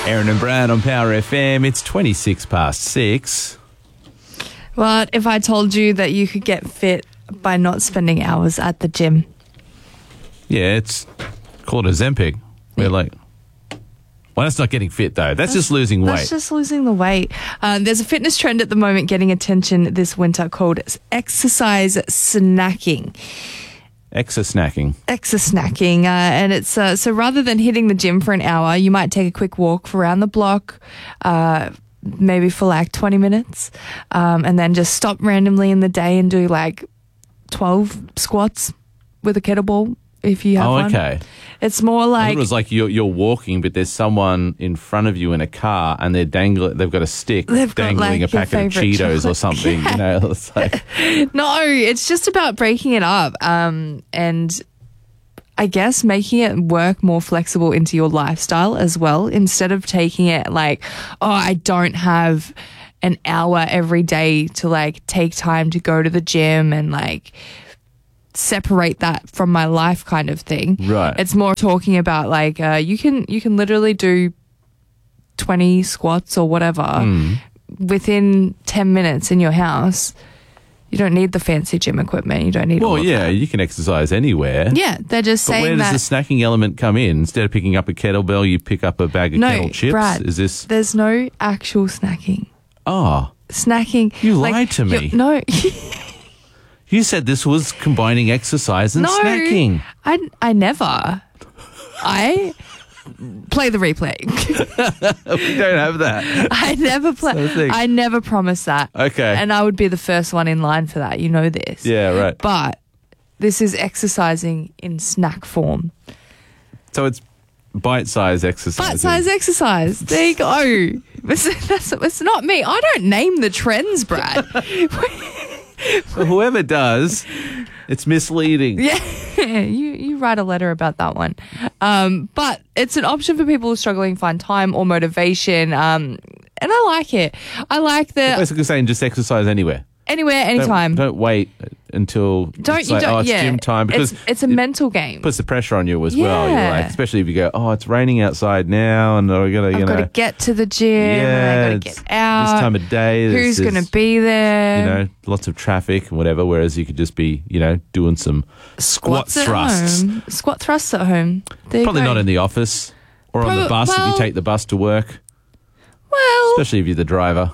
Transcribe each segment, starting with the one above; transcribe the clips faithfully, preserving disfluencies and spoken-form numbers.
Aaron and Brad on Power F M. It's twenty-six past six. What if I told you that you could get fit by not spending hours at the gym? Yeah, it's called a Ozempic. We're like, well, that's not getting fit, though. That's, that's just losing weight. That's just losing the weight. Um, there's a fitness trend at the moment getting attention this winter called exercise snacking. Exo-snacking. Exo-snacking. Uh, and it's uh, so rather than hitting the gym for an hour, you might take a quick walk around the block, uh, maybe for like twenty minutes, um, and then just stop randomly in the day and do like twelve squats with a kettlebell if you have oh, one. okay. It's more like... it was like you're, you're walking, but there's someone in front of you in a car and they're dangling, they've got a stick They've got, dangling like, a packet of Cheetos chocolate. or something. Yeah. You know, it's like... No, it's just about breaking it up um, and I guess making it work more flexible into your lifestyle as well, instead of taking it like, oh, I don't have an hour every day to like take time to go to the gym and like separate that from my life kind of thing. Right. It's more talking about like uh, you can you can literally do twenty squats or whatever mm. within ten minutes in your house. You don't need the fancy gym equipment. You don't need well, all of yeah, that. you can exercise anywhere. Yeah, they're just but saying where that. does the snacking element come in? Instead of picking up a kettlebell, you pick up a bag of no, kettle chips? Brad, Is this... there's no actual snacking. Oh. Snacking. You like, lied to me. No. You said this was combining exercise and no, snacking. I, I never. I play the replay. We don't have that. I never play. I never promised that. Okay. And I would be the first one in line for that. You know this. Yeah, right. But this is exercising in snack form. So it's bite-sized exercise. Bite-sized exercise. There you go. It's, that's, it's not me. I don't name the trends, Brad. Well, whoever does, it's misleading. Yeah, you, you write a letter about that one. Um, but it's an option for people who are struggling to find time or motivation. Um, and I like it. I like the... You're basically saying just exercise anywhere. Anywhere, anytime. Don't, don't wait until Don't it's you like, don't, oh, it's yeah. gym time. Because it's, it's a it mental game. puts the pressure on you as well. You're Yeah. like, especially if you go, oh, it's raining outside now, and we're gonna, you I've know, got to get to the gym. yeah, and I got to it's get out. this time of day. Who's there's- going to be there? You know, lots of traffic and whatever. Whereas you could just be, you know, doing some squat Squats at thrusts. home. Squat thrusts at home. There you Probably go. not in the office or on the Prob- bus if well- you take the bus to work, Well, especially if you're the driver.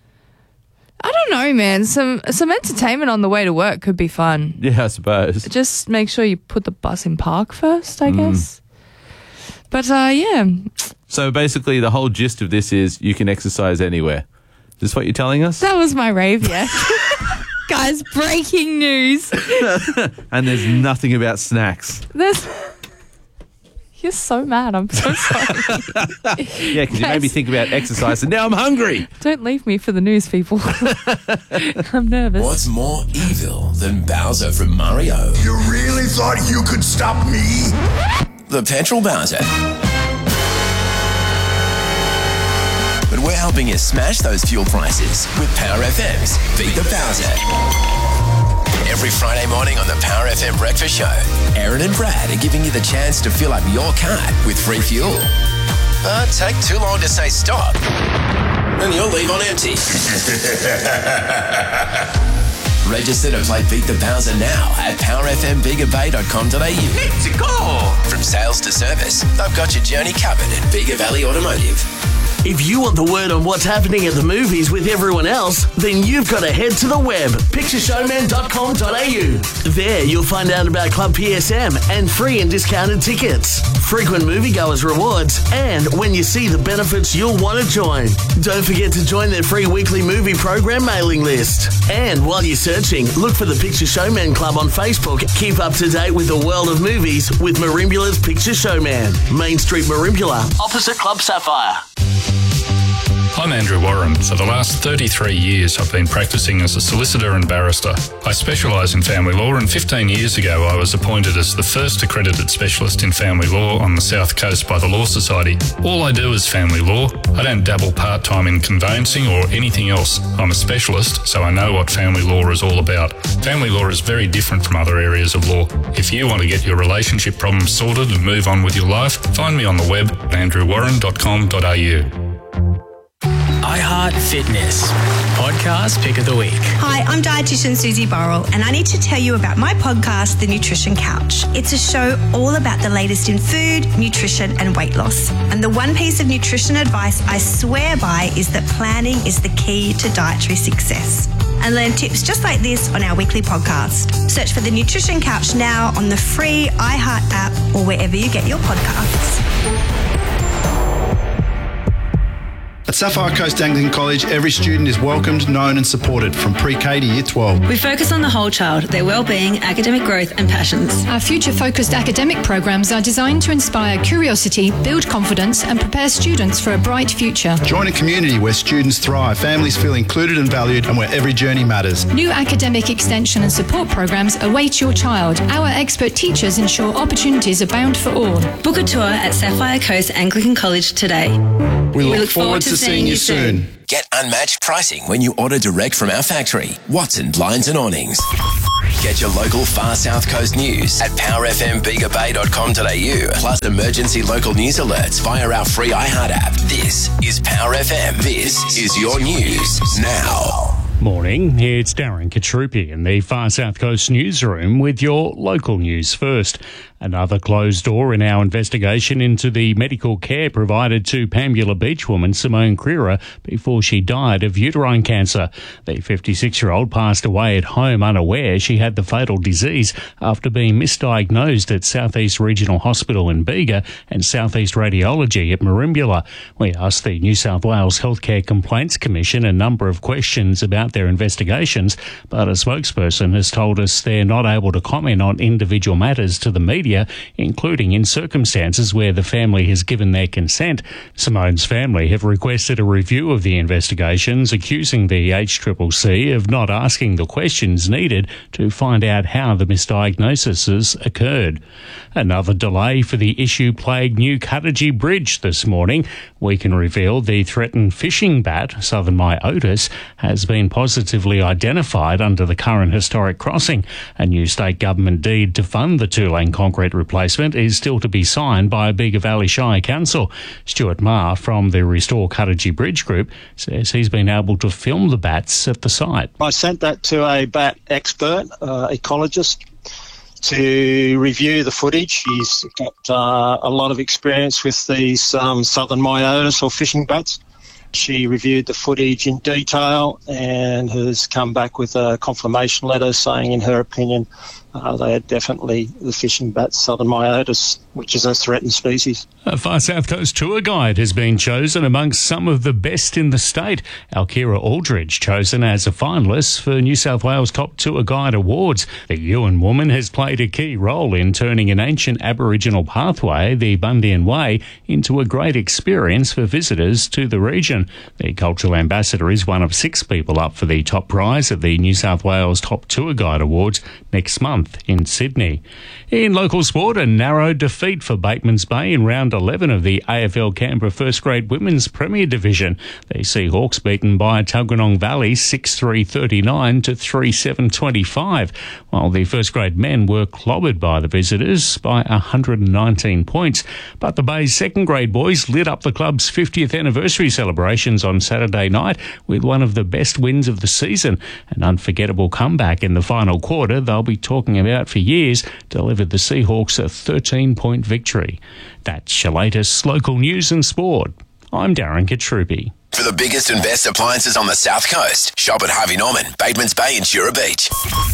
I don't know, man. Some some entertainment on the way to work could be fun. Yeah, I suppose. Just make sure you put the bus in park first, Mm. I guess. But uh, yeah, So basically, the whole gist of this is you can exercise anywhere. Is this what you're telling us? that was my rave, yeah. Guys, breaking news. And there's nothing about snacks. There's... You're so mad. I'm so sorry. Yeah, because you made me Guys. think about exercise, and now I'm hungry. Don't leave me for the news, people. I'm nervous. What's more evil than Bowser from Mario? You really thought you could stop me? The Petrol Bowser. But we're helping you smash those fuel prices with Power F M's Beat the Bowser. Every Friday morning on the Power F M Breakfast Show, Aaron and Brad are giving you the chance to fill up your card with free fuel. But take too long to say stop, and you'll leave on empty. Register to play Beat the Bowser now at power f m bigger bay dot com dot a u. Let's go! From sales to service, they've got your journey covered at Bigger Valley Automotive. If you want the word on what's happening at the movies with everyone else, then you've got to head to the web, picture showman dot com dot a u. There you'll find out about Club P S M and free and discounted tickets, frequent moviegoers rewards, and when you see the benefits you'll want to join. Don't forget to join their free weekly movie program mailing list. And while you're searching, look for the Picture Showman Club on Facebook. Keep up to date with the world of movies with Marimbula's Picture Showman. Main Street Marimbula, opposite Club Sapphire. I'm Andrew Warren. For the last thirty-three years, I've been practicing as a solicitor and barrister. I specialise in family law, and fifteen years ago I was appointed as the first accredited specialist in family law on the South Coast by the Law Society. All I do is family law. I don't dabble part-time in conveyancing or anything else. I'm a specialist, so I know what family law is all about. Family law is very different from other areas of law. If you want to get your relationship problems sorted and move on with your life, find me on the web at andrew warren dot com dot a u. iHeart Fitness Podcast Pick of the Week. Hi, I'm dietitian Susie Burrell, and I need to tell you about my podcast, The Nutrition Couch. It's a show all about the latest in food, nutrition, and weight loss. And the one piece of nutrition advice I swear by is that planning is the key to dietary success. And learn tips just like this on our weekly podcast. Search for The Nutrition Couch now on the free iHeart app or wherever you get your podcasts. At Sapphire Coast Anglican College, every student is welcomed, known and supported from pre-K to year twelve. We focus on the whole child, their well-being, academic growth and passions. Our future-focused academic programs are designed to inspire curiosity, build confidence and prepare students for a bright future. Join a community where students thrive, families feel included and valued, and where every journey matters. New academic extension and support programs await your child. Our expert teachers ensure opportunities abound for all. Book a tour at Sapphire Coast Anglican College today. We look, we look forward, forward to seeing you soon. Get unmatched pricing when you order direct from our factory, Watson Blinds and Awnings. Get your local Far South Coast news at power f m bega bay dot com dot a u, plus emergency local news alerts via our free iHeart app. This is Power F M. This is your news now. Morning, it's Darren Katrupi in the Far South Coast newsroom with your local news first. Another closed door in our investigation into the medical care provided to Pambula Beach woman Simone Creera before she died of uterine cancer. The fifty-six-year-old passed away at home unaware she had the fatal disease after being misdiagnosed at South East Regional Hospital in Bega and South East Radiology at Merimbula. We asked the New South Wales Healthcare Complaints Commission a number of questions about their investigations, but a spokesperson has told us they're not able to comment on individual matters to the media, including in circumstances where the family has given their consent. Simone's family have requested a review of the investigations, accusing the H C C C of not asking the questions needed to find out how the misdiagnoses occurred. Another delay for the issue-plagued New Cuttagee Bridge this morning. We can reveal the threatened fishing bat, Southern Myotis, has been positively identified under the current historic crossing. A new state government deed to fund the two-lane concrete replacement is still to be signed by Bega Valley Shire Council. Stuart Marr from the Restore Cuttagee Bridge Group says he's been able to film the bats at the site. I sent that to a bat expert, uh, ecologist, to review the footage. He's got uh, a lot of experience with these um, Southern Myotis or fishing bats. She reviewed the footage in detail and has come back with a confirmation letter saying, in her opinion, uh, they are definitely the fishing bat Southern Myotis, which is a threatened species. A Far South Coast tour guide has been chosen amongst some of the best in the state. Alkira Aldridge chosen as a finalist for New South Wales Top Tour Guide Awards. The Ewan woman has played a key role in turning an ancient Aboriginal pathway, the Bundian Way, into a great experience for visitors to the region. The Cultural Ambassador is one of six people up for the top prize at the New South Wales Top Tour Guide Awards next month in Sydney. In local sport, a narrow defeat for Batemans Bay in round eleven of the A F L Canberra First Grade Women's Premier Division. The Seahawks beaten by Tuggeranong Valley six three thirty-nine to three seven twenty-five, while the First Grade men were clobbered by the visitors by one hundred nineteen points. But the Bay's Second Grade boys lit up the club's fiftieth anniversary celebrations on Saturday night with one of the best wins of the season. An unforgettable comeback in the final quarter they'll be talking about for years delivered the Seahawks a thirteen-point victory. That's your latest local news and sport. I'm Darren Katrupi. For the biggest and best appliances on the South Coast, shop at Harvey Norman, Batemans Bay and Jura Beach.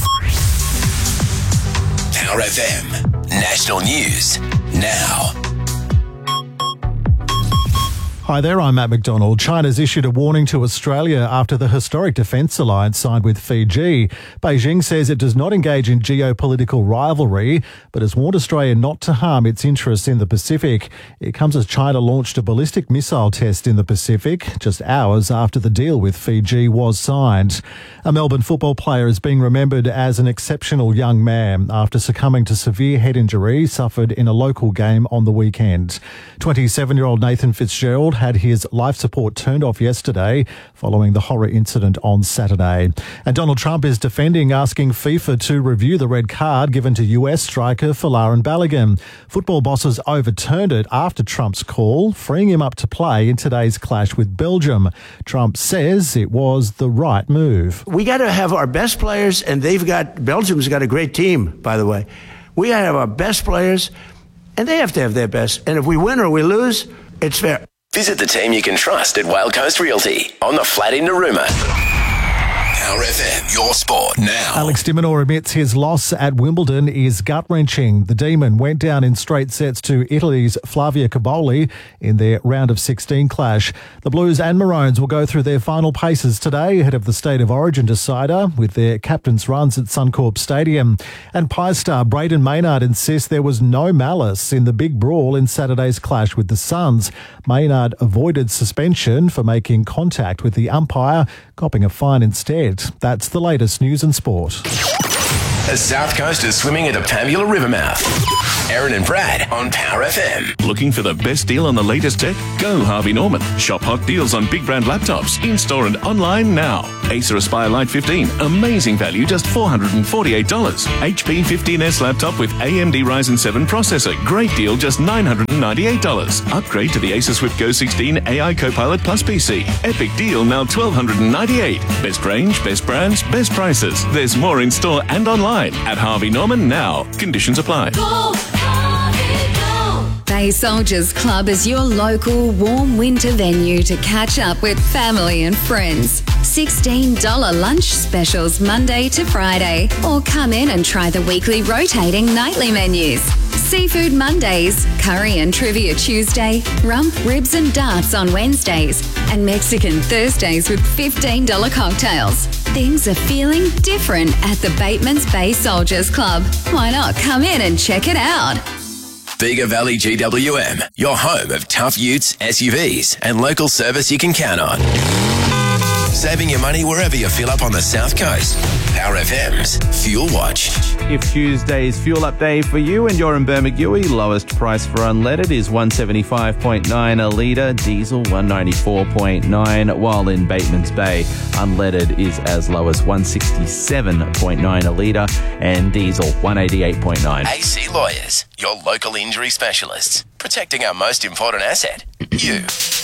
Power F M. National News now. Hi there, I'm Matt McDonald. China's issued a warning to Australia after the historic defence alliance signed with Fiji. Beijing says it does not engage in geopolitical rivalry, but has warned Australia not to harm its interests in the Pacific. It comes as China launched a ballistic missile test in the Pacific just hours after the deal with Fiji was signed. A Melbourne football player is being remembered as an exceptional young man after succumbing to severe head injury suffered in a local game on the weekend. twenty-seven-year-old Nathan Fitzgerald had his life support turned off yesterday following the horror incident on Saturday. And Donald Trump is defending asking FIFA to review the red card given to U S striker Folarin Balogun. Football bosses overturned it after Trump's call, freeing him up to play in today's clash with Belgium. Trump says it was the right move. We got to have our best players, and they've got, Belgium's got a great team, by the way. We got to have our best players, and they have to have their best. And if we win or we lose, it's fair. Visit the team you can trust at Whale Coast Realty on the flat in Narooma. Power F M, your sport now. Alex de Minaur admits his loss at Wimbledon is gut-wrenching. The Demon went down in straight sets to Italy's Flavia Caboli in their round of sixteen clash. The Blues and Maroons will go through their final paces today ahead of the State of Origin decider with their captain's runs at Suncorp Stadium. And Pies star Braden Maynard insists there was no malice in the big brawl in Saturday's clash with the Suns. Maynard avoided suspension for making contact with the umpire, copping a fine instead. That's the latest news and sport. The South Coast is swimming at the Pambula River mouth. Aaron and Brad on Power F M. Looking for the best deal on the latest tech? Go Harvey Norman. Shop hot deals on big brand laptops, in-store and online now. Acer Aspire Lite fifteen, amazing value, just four hundred forty-eight dollars. H P fifteen S laptop with A M D Ryzen seven processor, great deal, just nine hundred ninety-eight dollars. Upgrade to the Acer Swift Go sixteen A I Copilot Plus P C. Epic deal, now one thousand two hundred ninety-eight dollars. Best range, best brands, best prices. There's more in store and online at Harvey Norman now. Conditions apply. Go, Harvey, go. Bay Soldiers Club is your local warm winter venue to catch up with family and friends. sixteen dollars lunch specials Monday to Friday, or come in and try the weekly rotating nightly menus. Seafood Mondays, curry and trivia Tuesday, rump, ribs and darts on Wednesdays, and Mexican Thursdays with fifteen dollars cocktails. Things are feeling different at the Bateman's Bay Soldiers Club. Why not come in and check it out? Bega Valley G W M, your home of tough utes, S U Vs, and local service you can count on. Saving your money wherever you fill up on the South Coast. Power F M's Fuel Watch. If Tuesday's fuel update for you and you're in Bermagui, lowest price for unleaded is one seventy-five point nine a litre, diesel one ninety-four point nine, while in Bateman's Bay, unleaded is as low as one sixty-seven point nine a litre and diesel one eighty-eight point nine. A C Lawyers, your local injury specialists, protecting our most important asset, you.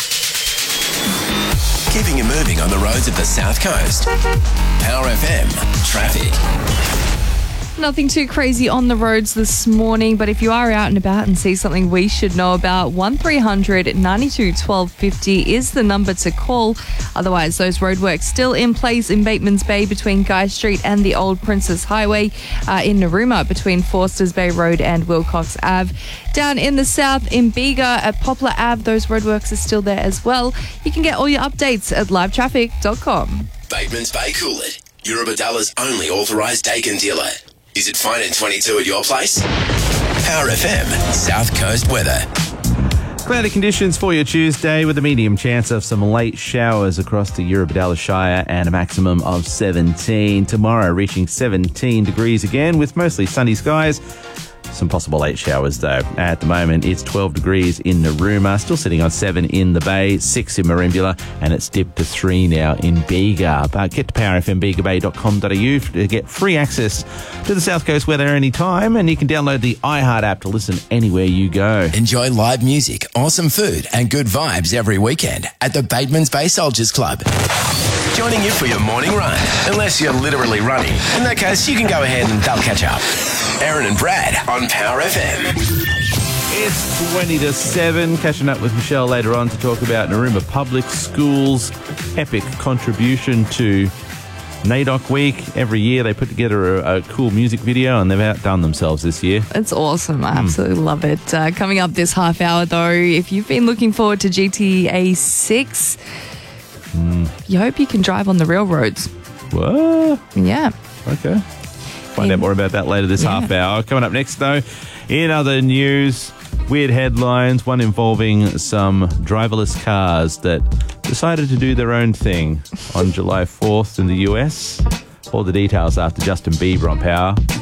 Keeping you moving on the roads of the South Coast. Power F M traffic. Nothing too crazy on the roads this morning, but if you are out and about and see something we should know about, one three hundred ninety-two twelve fifty is the number to call. Otherwise, those roadworks still in place in Bateman's Bay between Guy Street and the Old Princess Highway, uh, in Narooma between Forsters Bay Road and Wilcox Avenue. Down in the south in Bega at Poplar Avenue, those roadworks are still there as well. You can get all your updates at live traffic dot com. Bateman's Bay Coolid, Eurobadalla's only authorised Dakin dealer. Is it fine in twenty-two at your place? Power F M, South Coast weather. Cloudy conditions for your Tuesday with a medium chance of some late showers across the Eurobodalla Shire and a maximum of seventeen. Tomorrow reaching seventeen degrees again with mostly sunny skies. Some possible late showers though. At the moment it's twelve degrees in Narooma, still sitting on seven in the Bay, six in Merimbula, and it's dipped to three now in Bega. But get to power f m bega bay dot com dot a u to get free access to the South Coast weather anytime, and you can download the iHeart app to listen anywhere you go. Enjoy live music, awesome food, and good vibes every weekend at the Bateman's Bay Soldiers Club. Joining you for your morning run, unless you're literally running. In that case, you can go ahead and they'll catch up. Aaron and Brad on Power F M. It's twenty to seven. Catching up with Michelle later on to talk about Narooma Public Schools' epic contribution to NAIDOC Week. Every year they put together a, a cool music video, and they've outdone themselves this year. It's awesome. I absolutely love it. Uh, coming up this half hour, though, if you've been looking forward to G T A six, Mm. you hope you can drive on the railroads. What? Yeah. Okay. Find out more about that later this Yeah. half hour. Coming up next, though, in other news, weird headlines, one involving some driverless cars that decided to do their own thing on July fourth in the U S. All the details after Justin Bieber on Power.